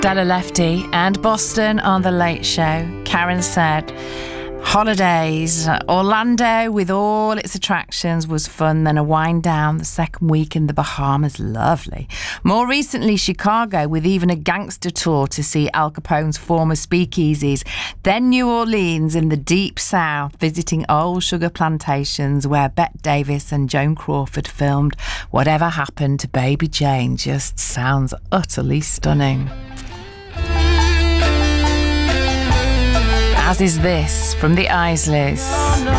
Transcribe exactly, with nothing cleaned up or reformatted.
Stella Lefty and Boston on The Late Show. Karen said, holidays. Orlando, with all its attractions, was fun. Then a wind down the second week in the Bahamas. Lovely. More recently, Chicago, with even a gangster tour to see Al Capone's former speakeasies. Then New Orleans in the deep south, visiting old sugar plantations where Bette Davis and Joan Crawford filmed. Whatever happened to Baby Jane just sounds utterly stunning. As is this from the Isleys.